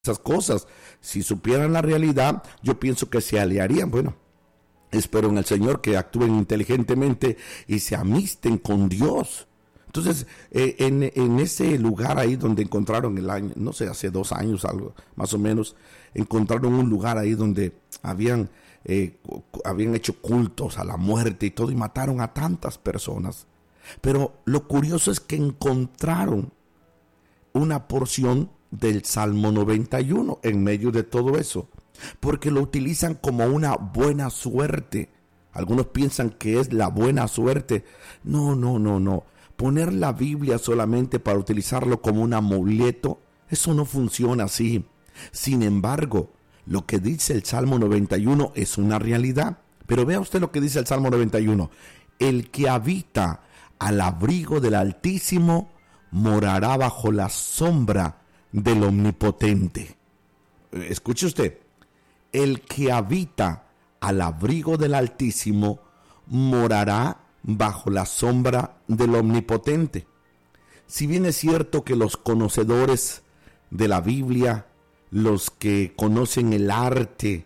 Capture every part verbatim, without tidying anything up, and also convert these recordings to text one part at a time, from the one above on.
esas cosas. Si supieran la realidad, yo pienso que se aliarían. Bueno, espero en el Señor que actúen inteligentemente y se amisten con Dios. Entonces, eh, en, en ese lugar ahí donde encontraron el año, no sé, hace dos años, algo más o menos, encontraron un lugar ahí donde habían, eh, habían hecho cultos a la muerte y todo, y mataron a tantas personas. Pero lo curioso es que encontraron una porción del Salmo noventa y uno en medio de todo eso, porque lo utilizan como una buena suerte. Algunos piensan que es la buena suerte. No, no, no, no. Poner la Biblia solamente para utilizarlo como un amuleto, eso no funciona así. Sin embargo, lo que dice el Salmo noventa y uno es una realidad. Pero vea usted lo que dice el Salmo noventa y uno. El que habita al abrigo del Altísimo morará bajo la sombra del Omnipotente. Escuche usted. El que habita al abrigo del Altísimo morará bajo la sombra del Omnipotente. Si bien es cierto que los conocedores de la Biblia, los que conocen el arte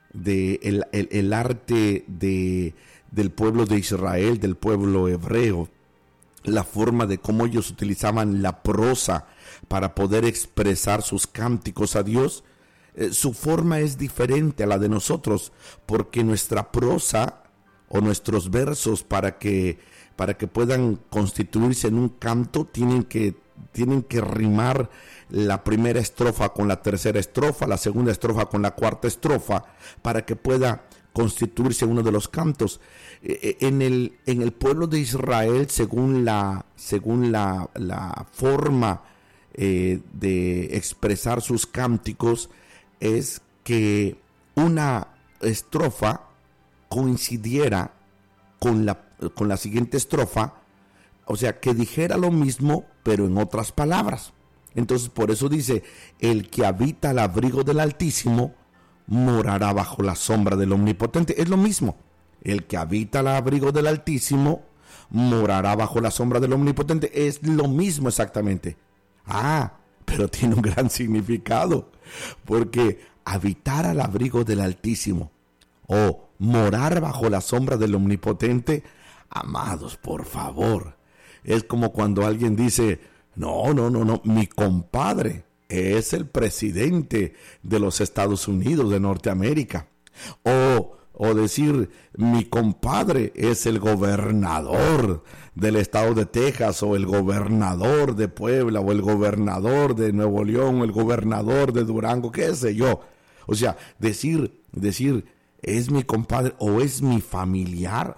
de el, el, el arte de del pueblo de Israel, del pueblo hebreo, la forma de cómo ellos utilizaban la prosa para poder expresar sus cánticos a Dios, eh, su forma es diferente a la de nosotros, porque nuestra prosa o nuestros versos para que para que puedan constituirse en un canto tienen que tienen que rimar la primera estrofa con la tercera estrofa, la segunda estrofa con la cuarta estrofa, para que pueda constituirse uno de los cantos. Eh, en el en el pueblo de Israel, según la según la la forma eh, de expresar sus cánticos, es que una estrofa coincidiera con la, con la siguiente estrofa, o sea, que dijera lo mismo, pero en otras palabras. Entonces, por eso dice, el que habita al abrigo del Altísimo morará bajo la sombra del Omnipotente. Es lo mismo, el que habita al abrigo del Altísimo morará bajo la sombra del Omnipotente. Es lo mismo exactamente. Ah, pero tiene un gran significado, porque habitar al abrigo del Altísimo o morar bajo la sombra del Omnipotente, amados, por favor, es como cuando alguien dice, no, no, no, no, mi compadre es el presidente de los Estados Unidos de Norteamérica, o, o decir, mi compadre es el gobernador del estado de Texas, o el gobernador de Puebla, o el gobernador de Nuevo León, o el gobernador de Durango, qué sé yo. O sea, decir, decir, es mi compadre o es mi familiar,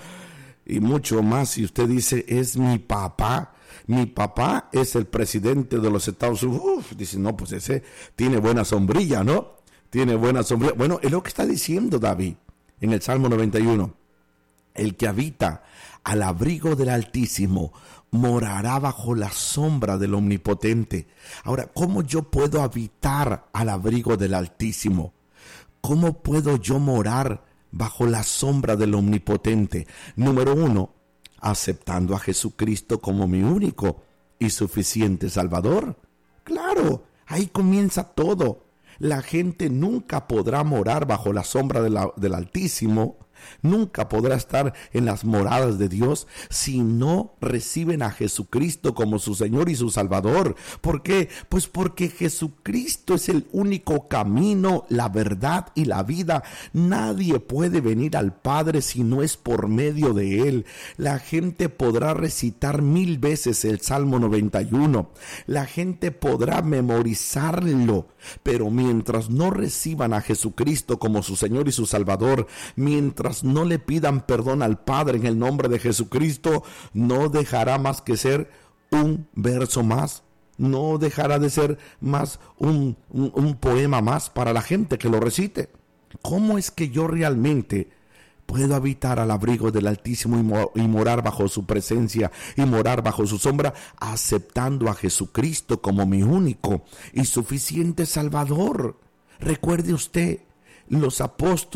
y mucho más si usted dice es mi papá, mi papá es el presidente de los Estados Unidos. Uf, dice, no, pues ese tiene buena sombrilla, ¿no? Tiene buena sombrilla. Bueno, es lo que está diciendo David en el Salmo noventa y uno. El que habita al abrigo del Altísimo morará bajo la sombra del Omnipotente. Ahora, ¿cómo yo puedo habitar al abrigo del Altísimo? ¿Cómo puedo yo morar bajo la sombra del Omnipotente? Número uno, aceptando a Jesucristo como mi único y suficiente Salvador. Claro, ahí comienza todo. La gente nunca podrá morar bajo la sombra de la, del Altísimo, nunca podrá estar en las moradas de Dios si no reciben a Jesucristo como su Señor y su Salvador. ¿Por qué? Pues porque Jesucristo es el único camino, la verdad y la vida. Nadie puede venir al Padre si no es por medio de Él. La gente podrá recitar mil veces el Salmo noventa y uno. La gente podrá memorizarlo, pero mientras no reciban a Jesucristo como su Señor y su Salvador, mientras no le pidan perdón al Padre en el nombre de Jesucristo, no dejará más que ser un verso más, no dejará de ser más un, un, un poema más para la gente que lo recite. ¿Cómo es que yo realmente puedo habitar al abrigo del Altísimo y, mo- y morar bajo su presencia y morar bajo su sombra, aceptando a Jesucristo como mi único y suficiente Salvador? Recuerde usted, los apóstoles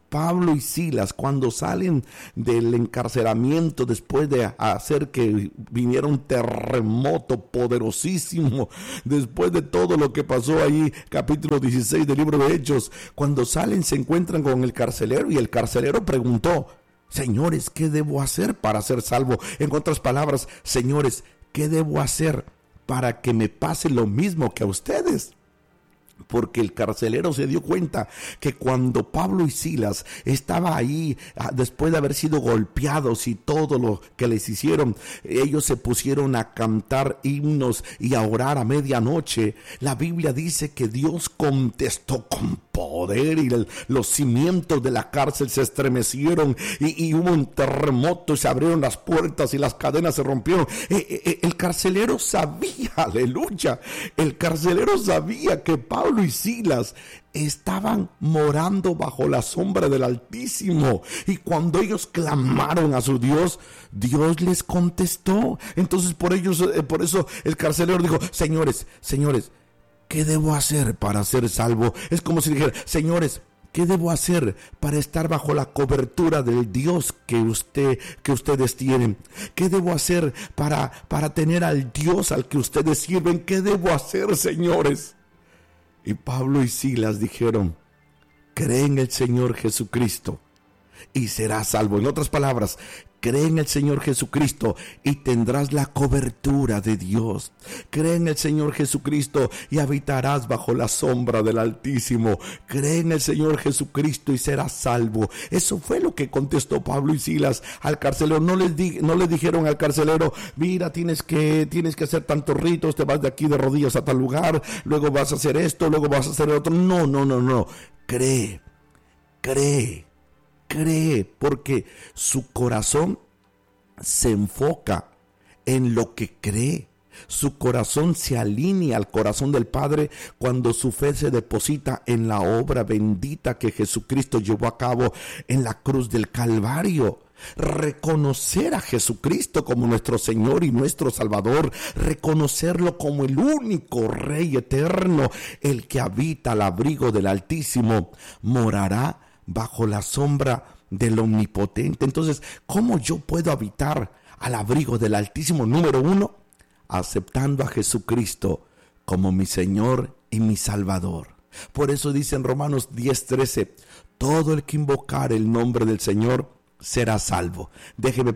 Pablo y Silas, cuando salen del encarcelamiento después de hacer que viniera un terremoto poderosísimo, después de todo lo que pasó ahí, capítulo dieciséis del libro de Hechos, cuando salen se encuentran con el carcelero y el carcelero preguntó: señores, ¿qué debo hacer para ser salvo? En otras palabras, señores, ¿qué debo hacer para que me pase lo mismo que a ustedes? Porque el carcelero se dio cuenta que cuando Pablo y Silas estaban ahí, después de haber sido golpeados y todo lo que les hicieron, ellos se pusieron a cantar himnos y a orar a medianoche. La Biblia dice que Dios contestó con poder y el, los cimientos de la cárcel se estremecieron y, y hubo un terremoto y se abrieron las puertas y las cadenas se rompieron. Eh, eh, el carcelero sabía, aleluya, el carcelero sabía que Pablo y Silas estaban morando bajo la sombra del Altísimo, y cuando ellos clamaron a su Dios, Dios les contestó. Entonces por ellos, por eso el carcelero dijo: señores, señores, ¿qué debo hacer para ser salvo? Es como si dijera: señores, ¿qué debo hacer para estar bajo la cobertura del Dios que usted, que ustedes tienen? ¿Qué debo hacer para, para tener al Dios al que ustedes sirven? ¿Qué debo hacer, señores? Y Pablo y Silas dijeron: cree en el Señor Jesucristo y serás salvo. En otras palabras, cree en el Señor Jesucristo y tendrás la cobertura de Dios. Cree en el Señor Jesucristo y habitarás bajo la sombra del Altísimo. Cree en el Señor Jesucristo y serás salvo. Eso fue lo que contestó Pablo y Silas al carcelero. No les, di, no les dijeron al carcelero: mira, tienes que, tienes que hacer tantos ritos, te vas de aquí de rodillas a tal lugar, luego vas a hacer esto, luego vas a hacer otro. No, no, no, no. Cree, cree. Cree, porque su corazón se enfoca en lo que cree. Su corazón se alinea al corazón del Padre cuando su fe se deposita en la obra bendita que Jesucristo llevó a cabo en la cruz del Calvario. Reconocer a Jesucristo como nuestro Señor y nuestro Salvador, reconocerlo como el único Rey eterno, el que habita al abrigo del Altísimo, morará bajo la sombra del Omnipotente. Entonces, ¿cómo yo puedo habitar al abrigo del Altísimo? Número uno, aceptando a Jesucristo como mi Señor y mi Salvador. Por eso dice en Romanos diez trece: todo el que invocar el nombre del Señor será salvo. Déjeme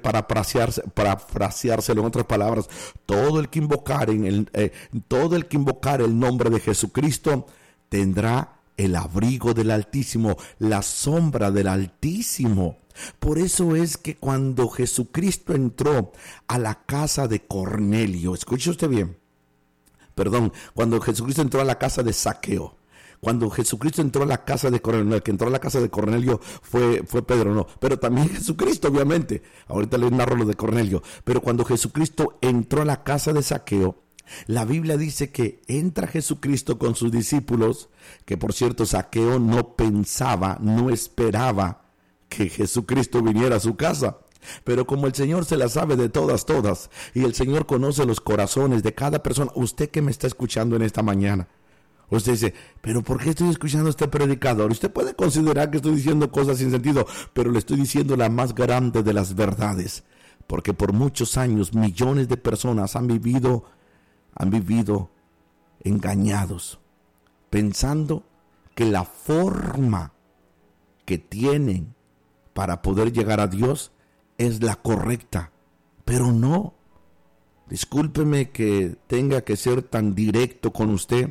parafraseárselo en otras palabras: todo el que invocar en el, eh, todo el que invocar el nombre de Jesucristo tendrá el abrigo del Altísimo, la sombra del Altísimo. Por eso es que cuando Jesucristo entró a la casa de Cornelio, escuche usted bien, perdón, cuando Jesucristo entró a la casa de Zaqueo, cuando Jesucristo entró a la casa de Cornelio, el que entró a la casa de Cornelio fue, fue Pedro, no, pero también Jesucristo, obviamente. Ahorita les narro lo de Cornelio. Pero cuando Jesucristo entró a la casa de Zaqueo, la Biblia dice que entra Jesucristo con sus discípulos, que por cierto Zaqueo no pensaba, no esperaba que Jesucristo viniera a su casa. Pero como el Señor se la sabe de todas, todas, y el Señor conoce los corazones de cada persona, usted que me está escuchando en esta mañana, usted dice: pero ¿por qué estoy escuchando a este predicador? Usted puede considerar que estoy diciendo cosas sin sentido, pero le estoy diciendo la más grande de las verdades, porque por muchos años millones de personas han vivido han vivido engañados, pensando que la forma que tienen para poder llegar a Dios es la correcta, pero no. Discúlpeme que tenga que ser tan directo con usted,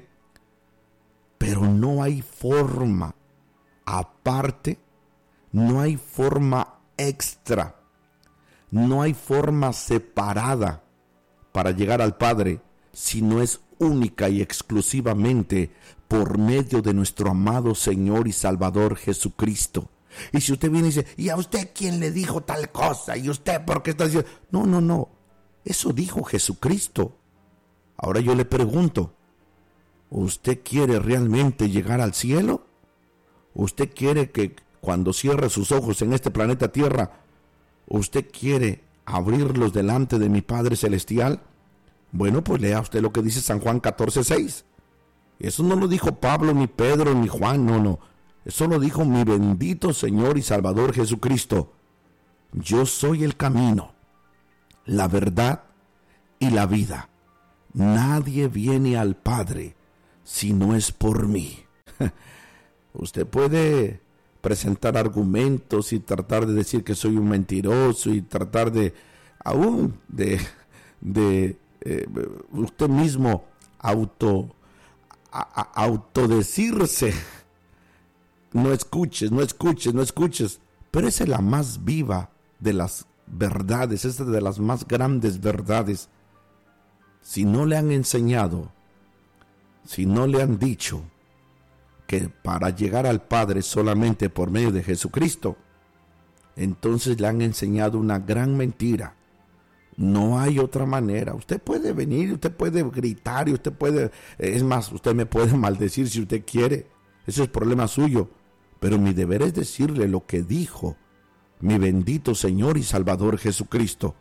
pero no hay forma aparte, no hay forma extra, no hay forma separada para llegar al Padre, si no es única y exclusivamente por medio de nuestro amado Señor y Salvador Jesucristo. Y si usted viene y dice: ¿y a usted quién le dijo tal cosa? ¿Y usted por qué está diciendo? No, no, no. Eso dijo Jesucristo. Ahora yo le pregunto: ¿usted quiere realmente llegar al cielo? ¿Usted quiere que cuando cierre sus ojos en este planeta Tierra, usted quiere abrirlos delante de mi Padre Celestial? Bueno, pues lea usted lo que dice San Juan catorce seis. Eso no lo dijo Pablo, ni Pedro, ni Juan, no, no. Solo dijo: mi bendito Señor y Salvador Jesucristo, yo soy el camino, la verdad y la vida. Nadie viene al Padre si no es por mí. Usted puede presentar argumentos y tratar de decir que soy un mentiroso y tratar de, aún de, de eh, usted mismo auto, a, a, autodecirse. No escuches, no escuches, no escuches. Pero esa es la más viva de las verdades, esa es de las más grandes verdades. Si no le han enseñado, si no le han dicho que para llegar al Padre solamente por medio de Jesucristo, entonces le han enseñado una gran mentira. No hay otra manera. Usted puede venir, usted puede gritar y usted puede, es más, usted me puede maldecir si usted quiere. Ese es problema suyo. Pero mi deber es decirle lo que dijo mi bendito Señor y Salvador Jesucristo.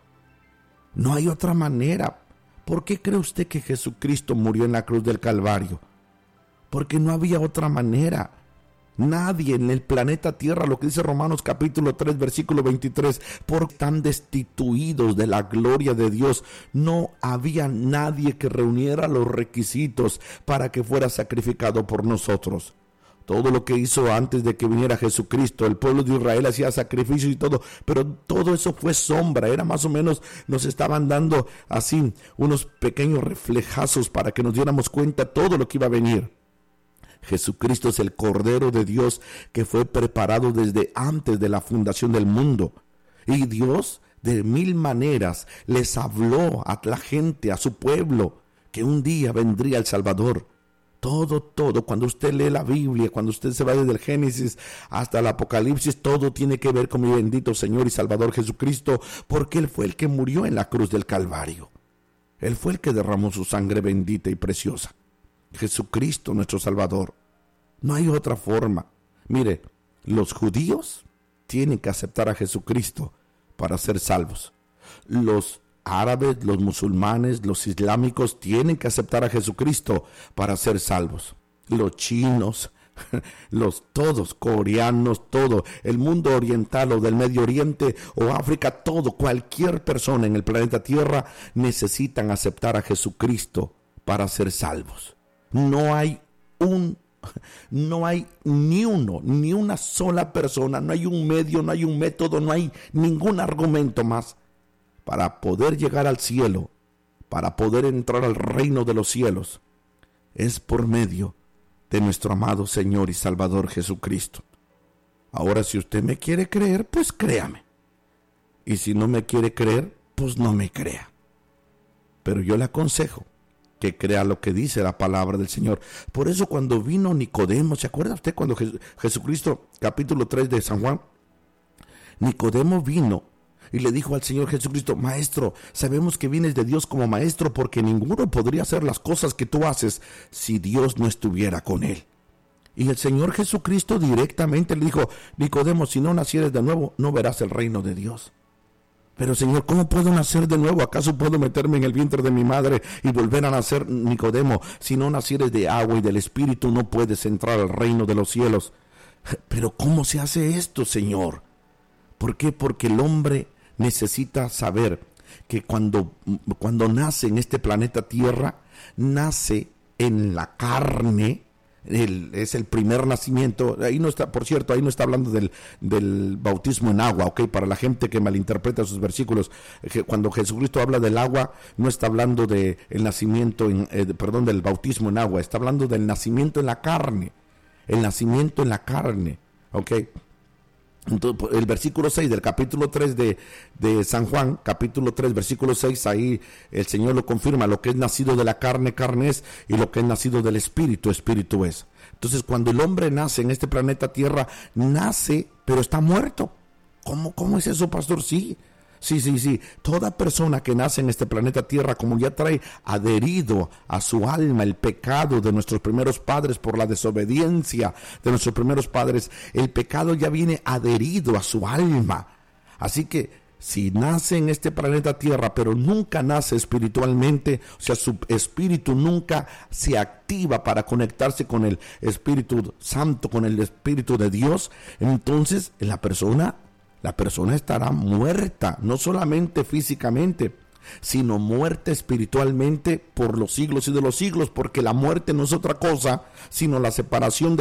No hay otra manera. ¿Por qué cree usted que Jesucristo murió en la cruz del Calvario? Porque no había otra manera. Nadie en el planeta Tierra, lo que dice Romanos capítulo tres, versículo veintitrés, por tan destituidos de la gloria de Dios, no había nadie que reuniera los requisitos para que fuera sacrificado por nosotros. Todo lo que hizo antes de que viniera Jesucristo, el pueblo de Israel hacía sacrificios y todo, pero todo eso fue sombra, era más o menos, nos estaban dando así unos pequeños reflejazos para que nos diéramos cuenta todo lo que iba a venir. Jesucristo es el Cordero de Dios que fue preparado desde antes de la fundación del mundo. Y Dios de mil maneras les habló a la gente, a su pueblo, que un día vendría el Salvador. Todo, todo, cuando usted lee la Biblia, cuando usted se va desde el Génesis hasta el Apocalipsis, todo tiene que ver con mi bendito Señor y Salvador Jesucristo, porque Él fue el que murió en la cruz del Calvario. Él fue el que derramó su sangre bendita y preciosa. Jesucristo, nuestro Salvador. No hay otra forma. Mire, los judíos tienen que aceptar a Jesucristo para ser salvos. Los árabes, los musulmanes, los islámicos tienen que aceptar a Jesucristo para ser salvos. Los chinos, los todos, coreanos, todo, el mundo oriental o del Medio Oriente o África, todo, cualquier persona en el planeta Tierra necesitan aceptar a Jesucristo para ser salvos. No hay un, no hay ni uno, ni una sola persona, no hay un medio, no hay un método, no hay ningún argumento más para poder llegar al cielo, para poder entrar al reino de los cielos. Es por medio de nuestro amado Señor y Salvador Jesucristo. Ahora, si usted me quiere creer, pues créame. Y si no me quiere creer, pues no me crea. Pero yo le aconsejo que crea lo que dice la palabra del Señor. Por eso cuando vino Nicodemo, ¿se acuerda usted cuando Jes- Jesucristo, capítulo tres de San Juan? Nicodemo vino y le dijo al Señor Jesucristo: Maestro, sabemos que vienes de Dios como maestro, porque ninguno podría hacer las cosas que tú haces si Dios no estuviera con él. Y el Señor Jesucristo directamente le dijo: Nicodemo, si no nacieres de nuevo, no verás el reino de Dios. Pero Señor, ¿cómo puedo nacer de nuevo? ¿Acaso puedo meterme en el vientre de mi madre y volver a nacer? Nicodemo, si no nacieres de agua y del Espíritu, no puedes entrar al reino de los cielos. Pero ¿cómo se hace esto, Señor? ¿Por qué? Porque el hombre necesita saber que cuando, cuando nace en este planeta Tierra, nace en la carne. El, es el primer nacimiento. Ahí no está, por cierto, ahí no está hablando del, del bautismo en agua, ok, para la gente que malinterpreta sus versículos. Que cuando Jesucristo habla del agua, no está hablando del nacimiento, en, eh, perdón, del bautismo en agua, está hablando del nacimiento en la carne, el nacimiento en la carne, ok. Entonces, el versículo seis del capítulo tres de, de San Juan, capítulo tres, versículo seis, ahí el Señor lo confirma: lo que es nacido de la carne, carne es, y lo que es nacido del Espíritu, Espíritu es. Entonces, cuando el hombre nace en este planeta Tierra, nace, pero está muerto. ¿Cómo, cómo es eso, pastor? Sí, sí, sí, sí. Toda persona que nace en este planeta Tierra, como ya trae adherido a su alma el pecado de nuestros primeros padres por la desobediencia de nuestros primeros padres, el pecado ya viene adherido a su alma. Así que si nace en este planeta Tierra, pero nunca nace espiritualmente, o sea, su espíritu nunca se activa para conectarse con el Espíritu Santo, con el Espíritu de Dios, entonces la persona, la persona estará muerta, no solamente físicamente, sino muerta espiritualmente por los siglos y de los siglos, porque la muerte no es otra cosa sino la separación de